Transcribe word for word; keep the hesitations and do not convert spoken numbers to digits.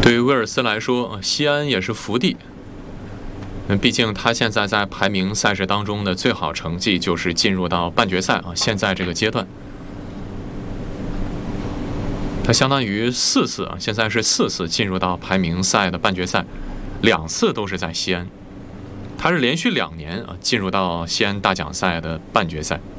对于威尔斯来说，西安也是福地。毕竟他现在在排名赛事当中的最好成绩就是进入到半决赛啊，现在这个阶段，他相当于四次啊，现在是四次进入到排名赛的半决赛，两次都是在西安，他是连续两年啊进入到西安大奖赛的半决赛。